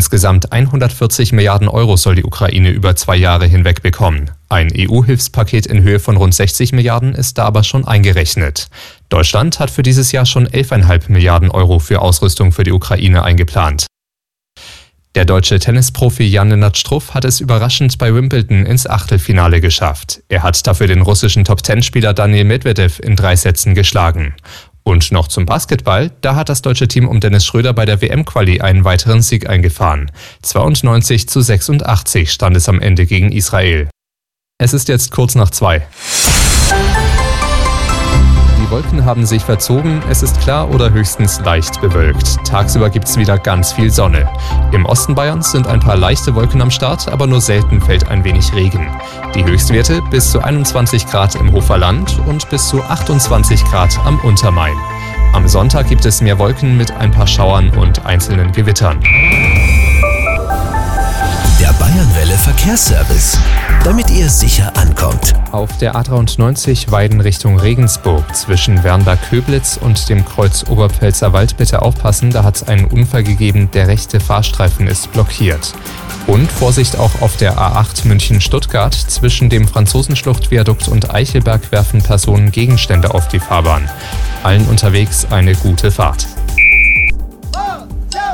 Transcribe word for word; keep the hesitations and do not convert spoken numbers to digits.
Insgesamt hundertvierzig Milliarden Euro soll die Ukraine über zwei Jahre hinweg bekommen. Ein E U-Hilfspaket in Höhe von rund sechzig Milliarden ist da aber schon eingerechnet. Deutschland hat für dieses Jahr schon elf Komma fünf Milliarden Euro für Ausrüstung für die Ukraine eingeplant. Der deutsche Tennisprofi Jan-Lennart Struff hat es überraschend bei Wimbledon ins Achtelfinale geschafft. Er hat dafür den russischen Top-Zehn-Spieler Daniil Medvedev in drei Sätzen geschlagen. Und noch zum Basketball, da hat das deutsche Team um Dennis Schröder bei der W M-Quali einen weiteren Sieg eingefahren. zweiundneunzig zu sechsundachtzig stand es am Ende gegen Israel. Es ist jetzt kurz nach zwei. Die Wolken haben sich verzogen, es ist klar oder höchstens leicht bewölkt. Tagsüber gibt es wieder ganz viel Sonne. Im Osten Bayerns sind ein paar leichte Wolken am Start, aber nur selten fällt ein wenig Regen. Die Höchstwerte bis zu einundzwanzig Grad im Hoferland und bis zu achtundzwanzig Grad am Untermain. Am Sonntag gibt es mehr Wolken mit ein paar Schauern und einzelnen Gewittern. Der Bayernwelle Verkehrsservice, damit ihr sicher ankommt. Auf der A dreiundneunzig Weiden Richtung Regensburg zwischen Wernberg-Köblitz und dem Kreuz Oberpfälzer Wald bitte aufpassen, da hat es einen Unfall gegeben, der rechte Fahrstreifen ist blockiert. Und Vorsicht auch auf der A acht München-Stuttgart, zwischen dem Franzosenschlucht-Viadukt und Eichelberg werfen Personen Gegenstände auf die Fahrbahn. Allen unterwegs eine gute Fahrt.